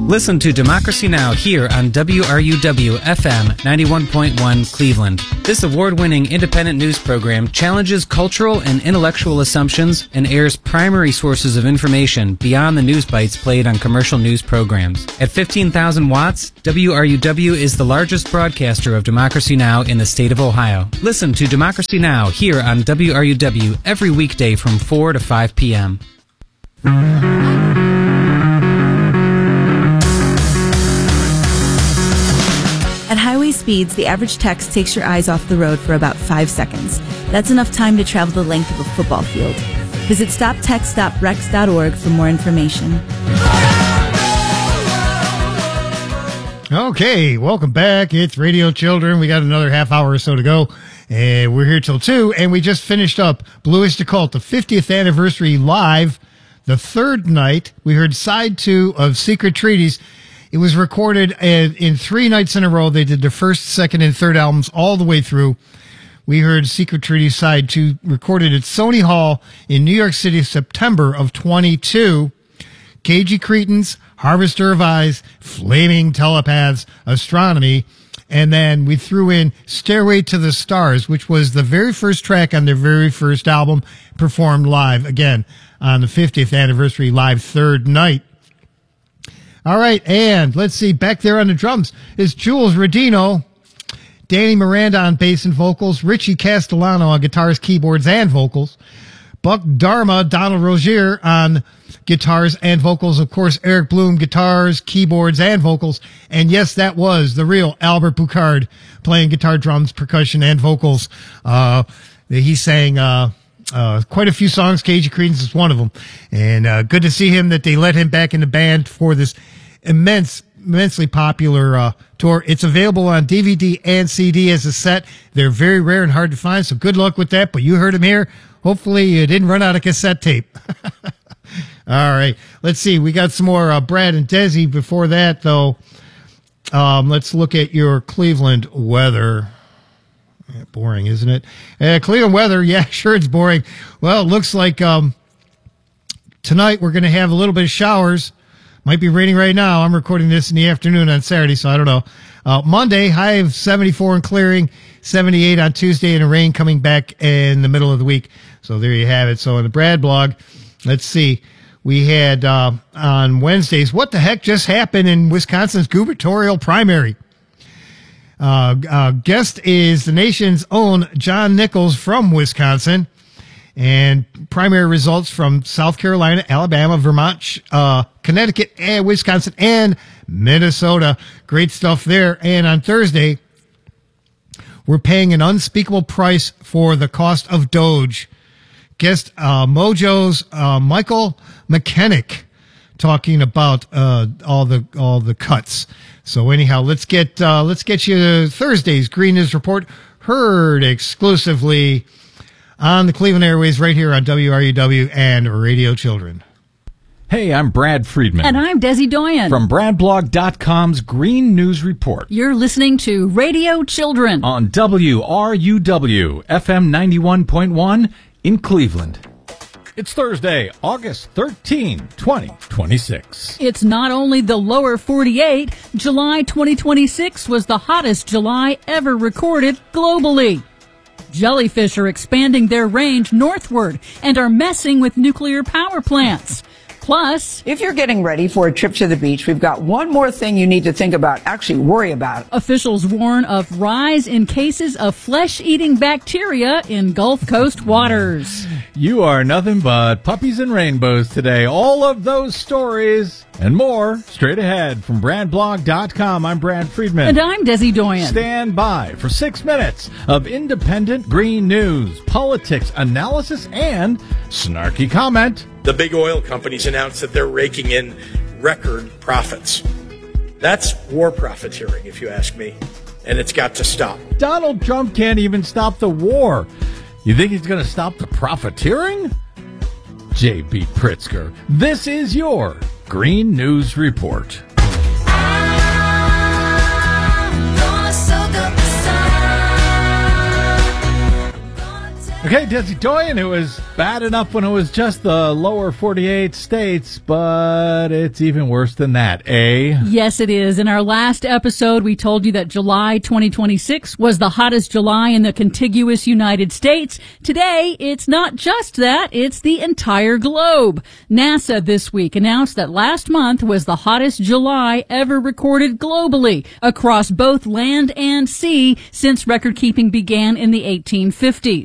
Listen to Democracy Now! Here on WRUW-FM 91.1 Cleveland. This award-winning independent news program challenges cultural and intellectual assumptions and airs primary sources of information beyond the news bites played on commercial news programs. At 15,000 watts, WRUW is the largest broadcaster of Democracy Now! In the state of Ohio. Listen to Democracy Now! Here on WRUW every weekday from 4 to 5 p.m. At highway speeds, the average text takes your eyes off the road for about 5 seconds. That's enough time to travel the length of a football field. Visit stoptextstoprex.org for more information. Okay, welcome back. It's Radio Children. We got another half hour or so to go, and we're here till 2, and we just finished up Blue Oyster Cult, the 50th anniversary live. The third night, we heard side 2 of Secret Treaties. It was recorded in 3 nights in a row. They did the first, second, and third albums all the way through. We heard Secret Treaties Side 2 recorded at Sony Hall in New York City, September of 22. KG Cretins, Harvester of Eyes, Flaming Telepaths, Astronomy, and then we threw in Stairway to the Stars, which was the very first track on their very first album, performed live, again, on the 50th anniversary live third night. All right, and let's see, back there on the drums is Jules Rodino, Danny Miranda on bass and vocals, Richie Castellano on guitars, keyboards, and vocals, Buck Dharma, Donald Rozier on guitars and vocals, of course, Eric Bloom, guitars, keyboards, and vocals, and yes, that was the real Albert Boucard playing guitar, drums, percussion, and vocals. He sang quite a few songs. KG Cretins is one of them, and good to see him that they let him back in the band for this immensely popular tour. It's available on DVD and CD as a set. They're very rare and hard to find, so good luck with that, but you heard him here. Hopefully you didn't run out of cassette tape. All right, let's see. We got some more Brad and Desi. Before that, though, let's look at your Cleveland weather. Yeah, boring, isn't it? Cleveland weather, yeah, sure it's boring. Well, it looks like tonight we're going to have a little bit of showers. Might be raining right now. I'm recording this in the afternoon on Saturday, so I don't know. Monday, high of 74 and clearing, 78 on Tuesday, and a rain coming back in the middle of the week. So there you have it. So in the Brad blog, let's see. We had on Wednesdays, what the heck just happened in Wisconsin's gubernatorial primary? Guest is the nation's own John Nichols from Wisconsin, and primary results from South Carolina, Alabama, Vermont, Connecticut, and Wisconsin, and Minnesota. Great stuff there. And on Thursday, we're paying an unspeakable price for the cost of Doge. Guest Mojo's Michael McKennick talking about all the cuts. So anyhow, let's get you Thursday's Green News Report, heard exclusively on the Cleveland Airways right here on WRUW and Radio Children. Hey, I'm Brad Friedman. And I'm Desi Doyen. From BradBlog.com's Green News Report. You're listening to Radio Children on WRUW FM 91.1 in Cleveland. It's Thursday, August 13, 2026. It's not only the lower 48. July 2026 was the hottest July ever recorded globally. Jellyfish are expanding their range northward and are messing with nuclear power plants. Plus, if you're getting ready for a trip to the beach, we've got one more thing you need to think about, actually worry about. Officials warn of rise in cases of flesh-eating bacteria in Gulf Coast waters. You are nothing but puppies and rainbows today. All of those stories and more straight ahead from BradBlog.com. I'm Brad Friedman. And I'm Desi Doyen. Stand by for 6 minutes of independent green news, politics, analysis, and snarky comment. The big oil companies announced that they're raking in record profits. That's war profiteering, if you ask me, and it's got to stop. Donald Trump can't even stop the war. You think he's going to stop the profiteering? J.B. Pritzker, this is your Green News Report. Okay, Desi Doyen, it was bad enough when it was just the lower 48 states, but it's even worse than that, eh? Yes, it is. In our last episode, we told you that July 2026 was the hottest July in the contiguous United States. Today, it's not just that, it's the entire globe. NASA this week announced that last month was the hottest July ever recorded globally across both land and sea since record keeping began in the 1850s.